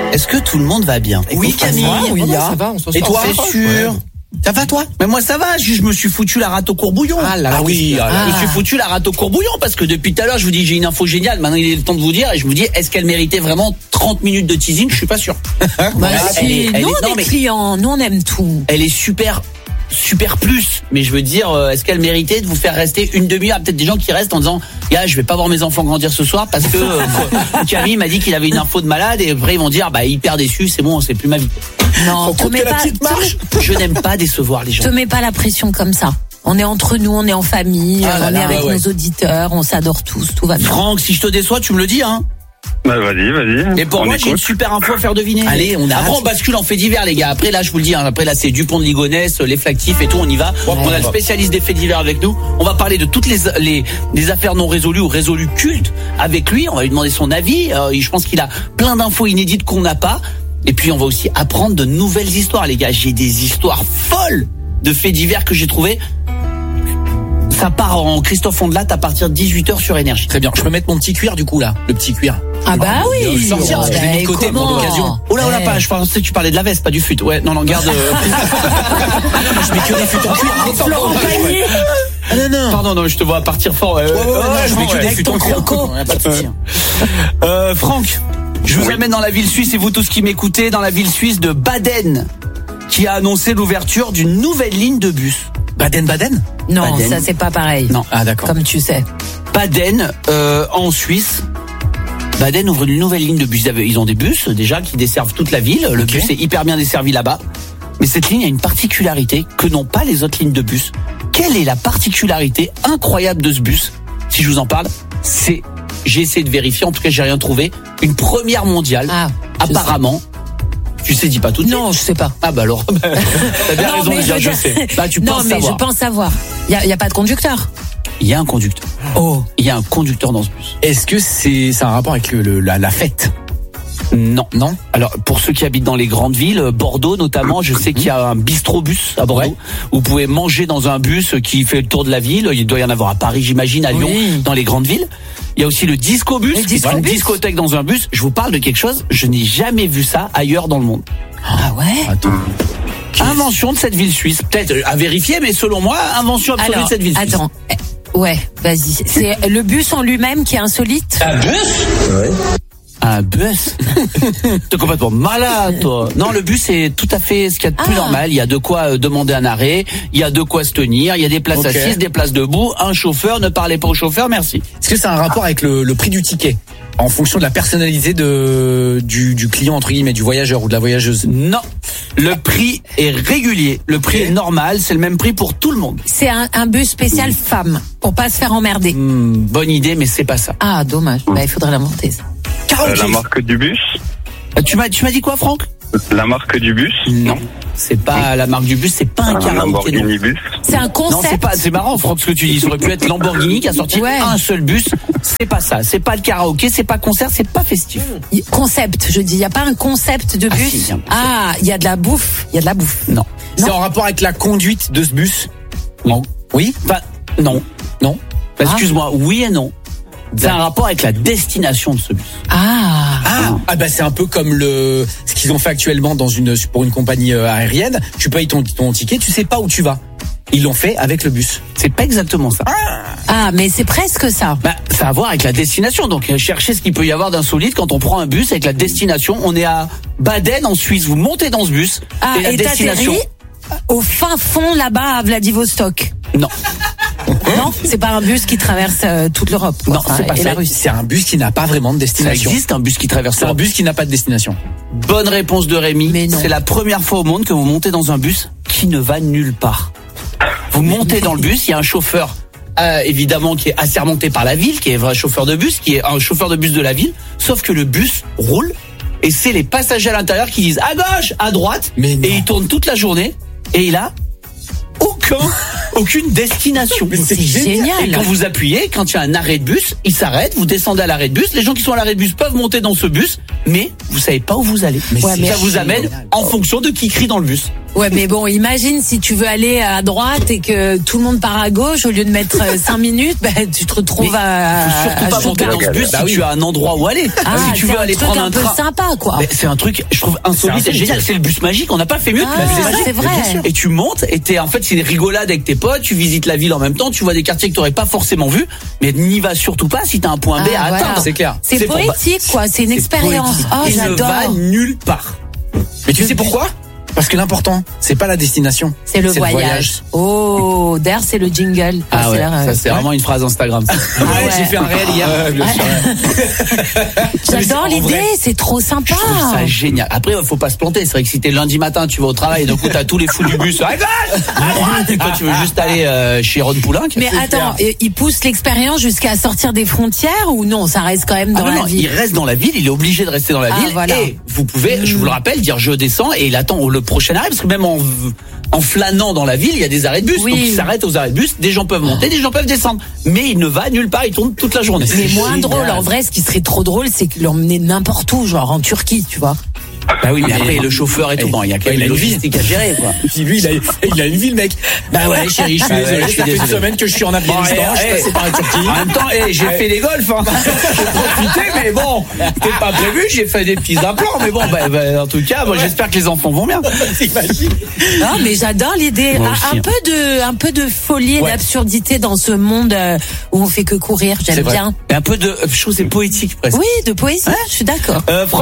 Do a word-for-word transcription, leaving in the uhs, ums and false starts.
Est-ce que tout le monde va bien? Oui, Camille. Oui, oui, ça va, on s'en Et toi? sort. C'est sûr. Ouais. Ça va toi? Mais moi ça va, je me suis foutu la rate au courbouillon. Ah là là, ah oui, ah. je me suis foutu la rate au courbouillon parce que depuis tout à l'heure je vous dis j'ai une info géniale, maintenant il est le temps de vous dire et je vous dis est-ce qu'elle méritait vraiment trente minutes de teasing? Je suis pas sûr. Bah, Elle si, est- elle nous est- on non, est mais clients, nous on aime tout. elle est super super plus, mais je veux dire euh, est-ce qu'elle méritait de vous faire rester une demi-heure? Peut-être des gens qui restent en disant gars je vais pas voir mes enfants grandir ce soir parce que euh, Camille m'a dit qu'il avait une info de malade et après ils vont dire bah hyper déçu, c'est bon, c'est plus ma vie. Non, te mets, pas, te, Je n'aime pas décevoir les gens. te mets pas la pression comme ça. On est entre nous, on est en famille, Ah là on là, est avec ouais, ouais. nos auditeurs, on s'adore tous, tout va bien. Franck, si je te déçois, tu me le dis, hein. Bah, vas-y, vas-y. Et pour On moi, j'ai une écoute. super info à faire deviner. Allez, on a Après, hâte. on bascule en fait divers, les gars. Après, là, je vous le dis, hein, après, là, c'est Dupont de Ligonnès, les flactifs et tout, on y va. Ouais, on a le spécialiste des faits divers avec nous. On va parler de toutes les, les, les affaires non résolues ou résolues cultes avec lui. On va lui demander son avis. Euh, je pense qu'il a plein d'infos inédites qu'on n'a pas. Et puis, on va aussi apprendre de nouvelles histoires, les gars. J'ai des histoires folles de faits divers que j'ai trouvées. Ça part en Christophe Ondelat à partir de dix-huit heures sur Énergie. Très bien. Je peux mettre mon petit cuir du coup là, le petit cuir. Ah bah Je vais oui. le sortir parce que je l'ai mis de côté pour comment l'occasion. Oh là, oh là, Ouais. pas, je pensais que tu parlais de la veste, pas du fut. Ouais, non, non, garde. euh, Je mets que des fûts en cuir. Florent Pagny. Ah non non. Pardon, non, je te vois partir fort. euh, Ouais, ouais, ouais, non, je mets que ouais. des fûts en cuir. Ouais, pas de souci. Euh, Franck, je vous amène dans la ville suisse et vous tous qui m'écoutez, dans la ville suisse de Baden, qui a annoncé l'ouverture d'une nouvelle ligne de bus. Baden-Baden. Non, Baden. ça c'est pas pareil. Non. Ah d'accord. Comme tu sais. Baden, euh, en Suisse. Baden ouvre une nouvelle ligne de bus. Ils avaient- Ils ont des bus déjà qui desservent toute la ville. Le Ok. bus est hyper bien desservi là-bas. Mais cette ligne a une particularité que n'ont pas les autres lignes de bus. Quelle est la particularité incroyable de ce bus? Si je vous en parle, c'est, j'ai essayé de vérifier, en tout cas j'ai rien trouvé, une première mondiale. Ah, je apparemment. Tu sais, dis pas tout de suite. Non, je sais pas. Ah bah alors, t'as bien Non, raison de mais dire je je veux sais. dire- Bah tu non, penses mais savoir. je pense savoir. Il y a, y a pas de conducteur. Il y a un conducteur. Oh. Il y a un conducteur dans ce bus. Est-ce que c'est ça a un rapport avec le, le- la, la fête? Non. Non. Alors, pour ceux qui habitent dans les grandes villes, Bordeaux notamment, je sais qu'il y a un bistrobus à Bordeaux, Ouais. où vous pouvez manger dans un bus qui fait le tour de la ville. Il doit y en avoir à Paris, j'imagine, à Lyon, Oui. dans les grandes villes. Il y a aussi le discobus, Le qui est une discobus. discothèque dans un bus. Je vous parle de quelque chose, je n'ai jamais vu ça ailleurs dans le monde. Ah ouais. Attends. Invention de cette ville suisse. Peut-être euh, à vérifier, mais selon moi, invention absolue Alors, de cette ville suisse. attends. Eh, Ouais, vas-y. C'est le bus en lui-même qui est insolite. Un bus? T'es complètement malade, toi. Non, le bus est tout à fait ce qu'il y a de plus Ah. normal. Il y a de quoi euh, demander un arrêt, il y a de quoi se tenir, il y a des places Ok. assises, des places debout, un chauffeur, ne parlez pas au chauffeur, merci. Est-ce que ça a un rapport avec le, le prix du ticket en fonction de la personnalité de du, du client entre guillemets, du voyageur ou de la voyageuse? Non. Le prix est régulier, le prix est normal, c'est le même prix pour tout le monde. C'est un, un bus spécial femme pour pas se faire emmerder. Hmm, bonne idée, mais c'est pas ça. Ah, dommage. Bah, il faudrait l'inventer, ça. Euh, la marque du bus. Euh, Tu m'as, tu m'as dit quoi, Franck? La marque du bus. Non. C'est pas la marque du bus, c'est pas un Un karaoké. non. Lamborghini bus. C'est un Non, c'est concept. pas, c'est marrant, Franck, ce que tu dis. Ça aurait pu être Lamborghini qui a sorti Ouais. un seul bus. C'est pas ça. C'est pas le karaoké, c'est pas concert, c'est pas festif. Y- Concept, je dis. Il y a pas un concept de Ah, bus. si, il y a un concept. Ah, il y a de la bouffe. Il y a de la bouffe. Non. C'est en rapport avec la conduite de ce bus? Non. Oui. Enfin, non. Non. Bah, excuse-moi, oui et non. C'est un rapport avec la destination de ce bus. Ah. Ah, ah bah c'est un peu comme le ce qu'ils ont fait actuellement dans une pour une compagnie euh, aérienne. Tu payes ton ton ticket, tu sais pas où tu vas. Ils l'ont fait avec le bus. C'est pas exactement ça. Ah, mais c'est presque ça. Bah, ça a à voir avec la destination. Donc, euh, cherchez ce qu'il peut y avoir d'insolite quand on prend un bus avec la destination. On est à Baden, en Suisse. Vous montez dans ce bus. Ah, et la et destination. t'atterris au fin fond là-bas à Vladivostok. Non. Non, c'est pas un bus qui traverse euh, toute l'Europe. quoi. Non, Enfin, c'est pas et ça. la Russie. C'est un bus qui n'a pas vraiment de Ça destination. existe, un bus qui traverse C'est un l'Europe. bus qui n'a pas de destination. Bonne réponse de Rémi. Mais non. C'est la première fois au monde que vous montez dans un bus qui ne va nulle part. Vous montez dans le bus, il y a un chauffeur, euh, évidemment, qui est assermenté par la ville, qui est un vrai chauffeur de bus, qui est un chauffeur de bus de la ville, sauf que le bus roule, et c'est les passagers à l'intérieur qui disent à gauche, à droite, Mais non. et il tourne toute la journée, et il a aucun, aucune destination. Mais c'est C'est génial. Et génial. quand vous appuyez, quand il y a un arrêt de bus, il s'arrête, vous descendez à l'arrêt de bus. Les gens qui sont à l'arrêt de bus peuvent monter dans ce bus, mais vous savez pas où vous allez. Mais Ouais, c'est mais- Ça vous amène génial. en fonction de qui crie dans le bus. Ouais, mais bon, imagine si tu veux aller à droite et que tout le monde part à gauche, au lieu de mettre cinq minutes, bah, tu te retrouves Mais à. Faut surtout à pas monter Stuttgart. dans ce bus Bah si oui. tu as un endroit où aller. Ah, si tu c'est veux un aller truc prendre un un peu train. sympa, quoi. Mais c'est un truc, je trouve insolite C'est et génial. insolite. C'est le bus magique. On n'a pas fait mieux que Ah, le bus magique. c'est vrai. bien sûr. Et tu montes et t'es, en fait, c'est une rigolade avec tes potes. Tu visites la ville en même temps. Tu vois des quartiers que t'aurais pas forcément vus. Mais n'y va surtout pas si t'as un point B Ah, à voilà. atteindre. C'est clair. C'est C'est pour- poétique, quoi. C'est une C'est expérience. poétique. Oh, Il ne j'adore. va nulle part. Mais tu sais pourquoi? Parce que l'important, c'est pas la destination. C'est le voyage. Oh, d'ailleurs, c'est le jingle. Ah C'est ouais, l'air, euh, ça c'est vraiment une phrase Instagram. ça. Ah ouais. J'ai fait un réel hier. Ouais, bien sûr. J'adore En l'idée, vrai, c'est trop sympa. Je trouve ça génial. Après, faut pas se planter. C'est vrai que si t'es lundi matin, tu vas au travail, et d'un coup t'as tous les fous du bus à gauche, à droite, et toi tu veux juste aller euh, chez Ron Poulenc. Mais attends, et il pousse l'expérience jusqu'à sortir des frontières ou non, ça reste quand même Ah dans non, la non, ville. il reste dans la ville, il est obligé de rester dans la Ah, ville. voilà. Et vous pouvez, je vous le rappelle, dire je descends et il attend le prochain arrêt, parce que même en, en flânant dans la ville, il y a des arrêts de bus. Oui. Donc il s'arrête aux arrêts de bus, des gens peuvent monter, des gens peuvent descendre. Mais il ne va nulle part, il tourne toute la journée. Mais C'est moins génial. drôle, en vrai, ce qui serait trop drôle, c'est qu'il l'emmenait n'importe où, genre en Turquie, tu vois. Bah oui, mais Mais- après le chauffeur et tout, Eh, bon, il y a quand même il a une une vie. logistique à gérer, quoi. Puis lui, il a, il a une vie, le mec. Bah ouais, chérie, je suis Bah ouais, désolé. je suis Ça fait une désolé. semaine que je suis en Bon, Afghanistan. eh, Je suis eh, passé par la Turquie. En même temps, eh, j'ai fait les golfs, hein. J'ai profité, mais bon, c'était pas prévu, j'ai fait des petits implants, mais bon, bah, bah, en tout cas, moi, j'espère que les enfants vont bien. T'imagines? Non, mais j'adore l'idée. Moi Un, aussi, un hein. peu de, un peu de folie et Ouais. d'absurdité dans ce monde euh, où on fait que courir. C'est J'aime vrai. bien. Et un peu de, je trouve que c'est poétique, presque. Oui, de poésie. Je suis d'accord. Euh,